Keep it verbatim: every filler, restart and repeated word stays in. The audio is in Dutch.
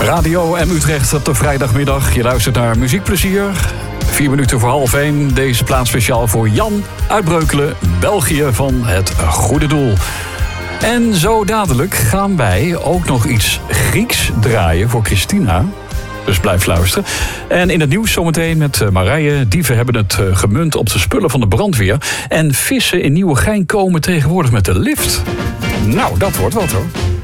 Radio M Utrecht op de vrijdagmiddag. Je luistert naar Muziekplezier. Vier minuten voor half één. Deze plaats speciaal voor Jan uit Breukelen, België, van Het Goede Doel. En zo dadelijk gaan wij ook nog iets Grieks draaien voor Christina. Dus blijf luisteren. En in het nieuws zometeen met Marije. Dieven hebben het gemunt op de spullen van de brandweer. En vissen in Nieuwegein komen tegenwoordig met de lift. Nou, dat wordt wat hoor.